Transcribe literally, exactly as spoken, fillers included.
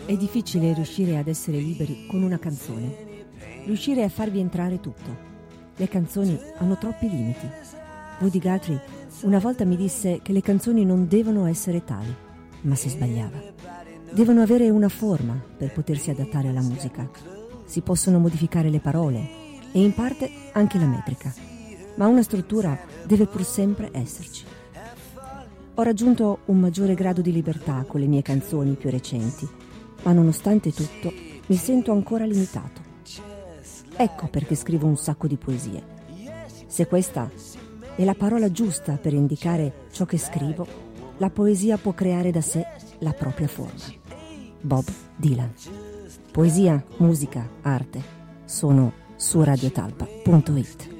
È difficile riuscire ad essere liberi con una canzone, riuscire a farvi entrare tutto. Le canzoni hanno troppi limiti. Woody Guthrie una volta mi disse che le canzoni non devono essere tali, ma si sbagliava. Devono avere una forma per potersi adattare alla musica. Si possono modificare le parole e in parte anche la metrica, ma una struttura deve pur sempre esserci. Ho raggiunto un maggiore grado di libertà con le mie canzoni più recenti, ma nonostante tutto mi sento ancora limitato. Ecco perché scrivo un sacco di poesie. Se questa è la parola giusta per indicare ciò che scrivo, la poesia può creare da sé la propria forma. Bob Dylan. Poesia, musica, arte sono su radiotalpa punto it.